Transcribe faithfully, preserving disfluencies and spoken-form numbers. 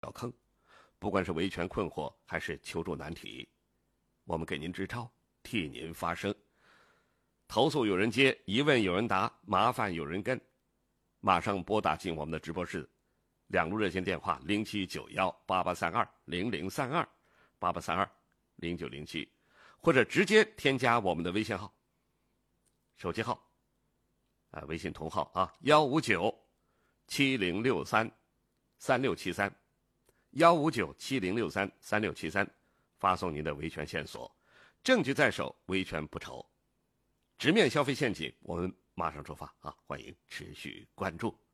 小坑，不管是维权困惑还是求助难题，我们给您支招，替您发声。投诉有人接，疑问有人答，麻烦有人跟，马上拨打进我们的直播室，两路热线电话零七九幺八八三二零零三二八八三二零九零七，或者直接添加我们的微信号、手机号、啊微信同号啊幺五九七零六三三六七三幺五九七零六三三六七三，发送您的维权线索，证据在手，维权不愁。直面消费陷阱，我们马上出发啊！欢迎持续关注。